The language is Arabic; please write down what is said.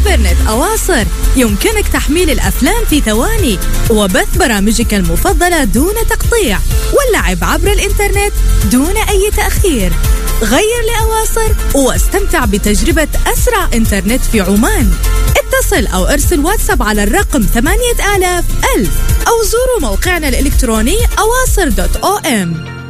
إنترنت أواصر يمكنك تحميل الأفلام في ثواني وبث برامجك المفضلة دون تقطيع واللعب عبر الإنترنت دون أي تأخير. غير لأواصر واستمتع بتجربة أسرع إنترنت في عمان. اتصل أو ارسل واتساب على الرقم 8000 أو زوروا موقعنا الإلكتروني awaser.om.